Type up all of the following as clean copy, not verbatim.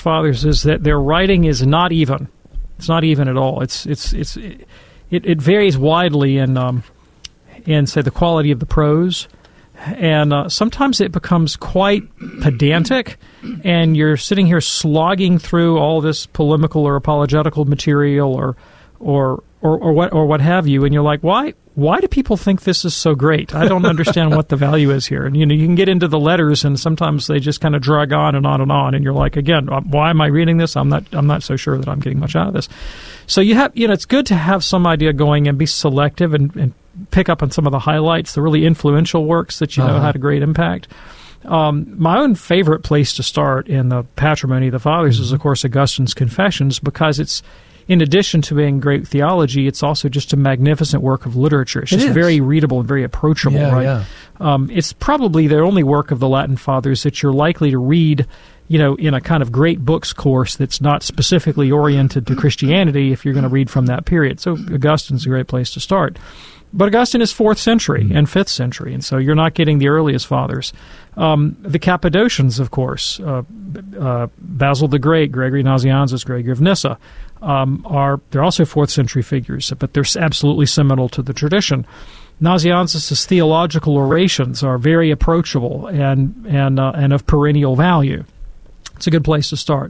fathers is that their writing is not even. It's not even at all. It varies widely in say the quality of the prose, and sometimes it becomes quite pedantic, and you're sitting here slogging through all this polemical or apologetical material or what have you, and you're like, why do people think this is so great? I don't understand what the value is here. And you can get into the letters, and sometimes they just kind of drag on and on and on, and you're like, again, why am I reading this? I'm not so sure that I'm getting much out of this. So you have, it's good to have some idea going and be selective and pick up on some of the highlights, the really influential works that you know had a great impact. My own favorite place to start in the Patrimony of the Fathers is, of course, Augustine's Confessions, because it's, in addition to being great theology, it's also just a magnificent work of literature. It's just very readable and very approachable, right? Yeah. It's probably the only work of the Latin Fathers that you're likely to read, in a kind of great books course that's not specifically oriented to Christianity if you're going to read from that period. So Augustine's a great place to start. But Augustine is 4th century and 5th century, and so you're not getting the earliest fathers. The Cappadocians, of course, Basil the Great, Gregory Nazianzus, Gregory of Nyssa, they're also 4th century figures, but they're absolutely seminal to the tradition. Nazianzus' theological orations are very approachable and of perennial value. It's a good place to start.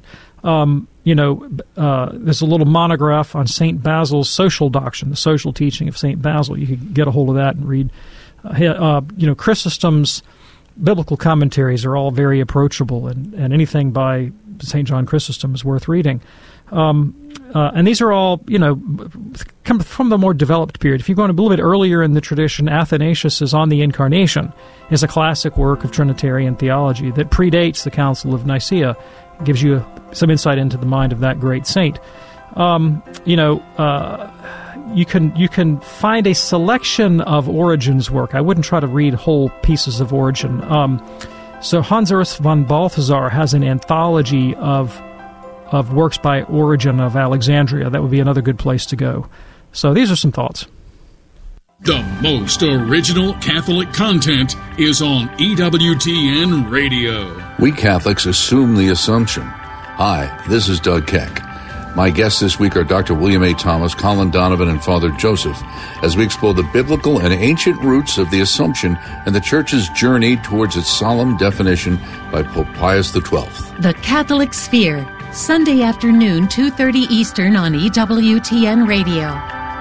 There's a little monograph on St. Basil's social doctrine, the social teaching of St. Basil. You could get a hold of that and read. Chrysostom's biblical commentaries are all very approachable, and anything by St. John Chrysostom is worth reading. And these are all, come from the more developed period. If you go a little bit earlier in the tradition, Athanasius' On the Incarnation is a classic work of Trinitarian theology that predates the Council of Nicaea. It gives you some insight into the mind of that great saint. You can find a selection of Origen's work. I wouldn't try to read whole pieces of Origen. So Hans Urs von Balthasar has an anthology of works by Origen of Alexandria. That would be another good place to go. So these are some thoughts. The most original Catholic content is on EWTN Radio. We Catholics assume the assumption. Hi, this is Doug Keck. My guests this week are Dr. William A. Thomas, Colin Donovan, and Father Joseph, as we explore the biblical and ancient roots of the Assumption and the Church's journey towards its solemn definition by Pope Pius XII. The Catholic Sphere, Sunday afternoon, 2:30 Eastern on EWTN Radio.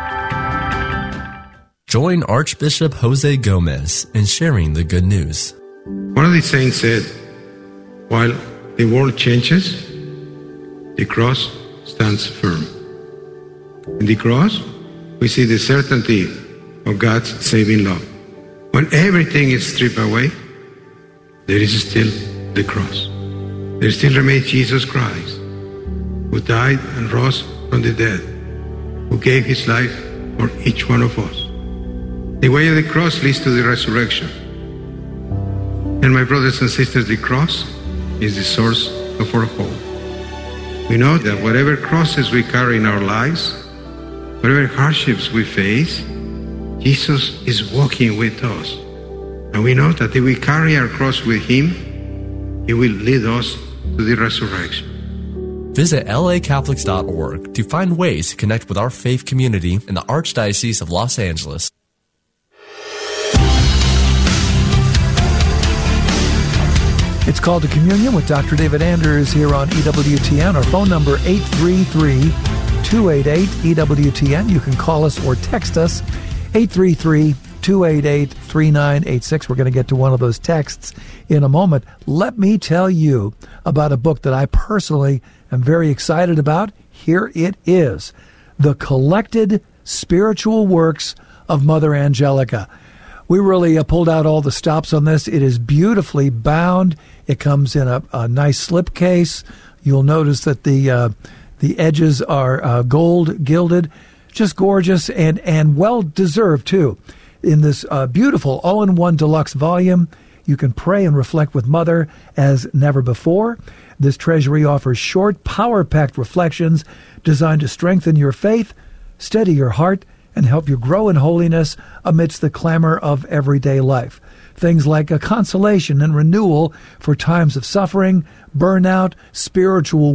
Join Archbishop Jose Gomez in sharing the good news. One of the saints said, while the world changes, the cross stands firm. In the cross, we see the certainty of God's saving love. When everything is stripped away, there is still the cross. There still remains Jesus Christ, who died and rose from the dead, who gave his life for each one of us. The way of the cross leads to the resurrection. And my brothers and sisters, the cross is the source of our hope. We know that whatever crosses we carry in our lives, whatever hardships we face, Jesus is walking with us. And we know that if we carry our cross with him, he will lead us to the resurrection. Visit lacatholics.org to find ways to connect with our faith community in the Archdiocese of Los Angeles. It's Called to Communion with Dr. David Anders here on EWTN. Our phone number, 833-288-EWTN. You can call us or text us, 833-288-3986. We're going to get to one of those texts in a moment. Let me tell you about a book that I personally am very excited about. Here it is, The Collected Spiritual Works of Mother Angelica. We really pulled out all the stops on this. It is beautifully bound. It comes in a nice slipcase. You'll notice that the edges are gold gilded. Just gorgeous and well-deserved, too. In this beautiful all-in-one deluxe volume, you can pray and reflect with Mother as never before. This treasury offers short, power-packed reflections designed to strengthen your faith, steady your heart, and help you grow in holiness amidst the clamor of everyday life. Things like a consolation and renewal for times of suffering, burnout, spiritual